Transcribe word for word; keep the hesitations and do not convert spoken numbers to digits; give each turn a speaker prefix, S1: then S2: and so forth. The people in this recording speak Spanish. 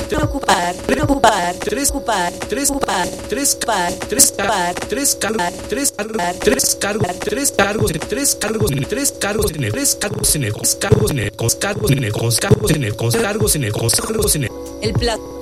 S1: preocupar, preocupar, tres ocupar, tres ocupar, tres par, tres par, tres cargar, tres cargar, tres cargar, tres cargos, tres cargos, tres cargos, tres cargos, cargos, cargos, cargos, cargos, cargos, cargos, cargos, cargos, cargos,
S2: El plato.